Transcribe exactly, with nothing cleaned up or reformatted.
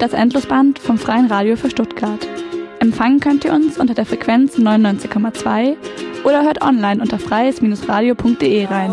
das Endlosband vom Freien Radio für Stuttgart. Empfangen könnt ihr uns unter der Frequenz neunundneunzig Komma zwei oder hört online unter freies Bindestrich radio punkt de rein.